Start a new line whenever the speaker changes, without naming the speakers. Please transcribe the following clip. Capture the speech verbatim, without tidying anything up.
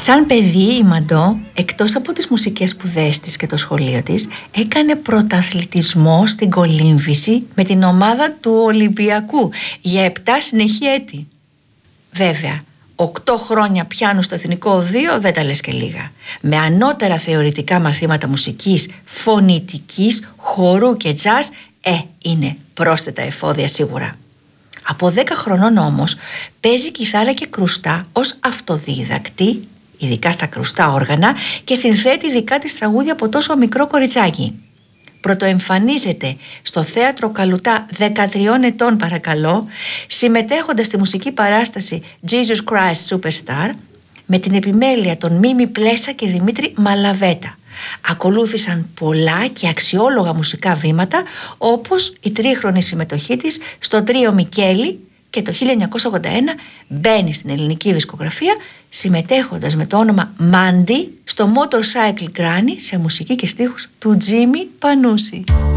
Σαν παιδί η Μαντό, εκτός από τις μουσικές σπουδές της και το σχολείο της, έκανε πρωταθλητισμό στην κολύμβηση με την ομάδα του Ολυμπιακού για επτά συνεχή έτη. Βέβαια, οκτώ χρόνια πιάνου στο Εθνικό Οδείο δεν τα λες και λίγα. Με ανώτερα θεωρητικά μαθήματα μουσικής, φωνητικής, χορού και τζάζ, ε, είναι πρόσθετα εφόδια σίγουρα. Από δέκα χρονών όμως παίζει κιθάρα και κρουστά ως αυτοδίδακτη, ειδικά στα κρουστά όργανα, και συνθέτει δικά της τραγούδια από τόσο μικρό κοριτσάκι. Πρωτοεμφανίζεται στο Θέατρο Καλουτά δεκατριών ετών παρακαλώ, συμμετέχοντας στη μουσική παράσταση Jesus Christ Superstar με την επιμέλεια των Μίμη Πλέσα και Δημήτρη Μαλαβέτα. Ακολούθησαν πολλά και αξιόλογα μουσικά βήματα, όπως η τρίχρονη συμμετοχή της στο τρίο Μικέλη, και το χίλια εννιακόσια ογδόντα ένα μπαίνει στην ελληνική δισκογραφία συμμετέχοντας με το όνομα Μάντι στο Motorcycle Granny σε μουσική και στίχους του Τζίμι Πανούση.